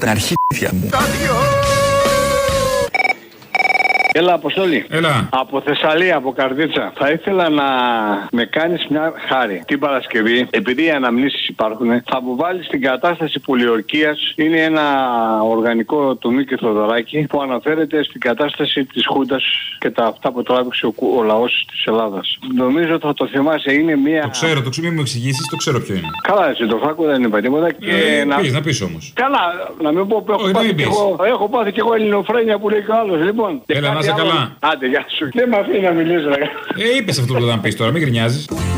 στα αρχίδια μου. Έλα, Αποστόλη. Έλα. Από Θεσσαλία, από Καρδίτσα. Θα ήθελα να με κάνεις μια χάρη. Την Παρασκευή, επειδή οι αναμνήσεις υπάρχουν, θα μου βάλεις την κατάσταση πολιορκίας. Είναι ένα οργανικό του Μίκη Θοδωράκη που αναφέρεται στην κατάσταση της Χούντας και τα αυτά που τράβηξε ο λαός της Ελλάδας. Νομίζω θα το θυμάσαι. Είναι μια. Το ξέρω, μην μου εξηγήσεις, το ξέρω ποιο είναι. Καλά, εσύ το φάκο δεν είπα τίποτα. Να πεις όμως. Καλά, να μην πω που έχω πάθει κι εγώ ελληνοφρένεια που λέει κι άλλος. Λοιπόν. Έλα, να είσαι καλά. Άντε, γεια σου. Δεν με αφήνει να μιλήσω. Είπες αυτό που θα πεις τώρα, μην γκρινιάζεις.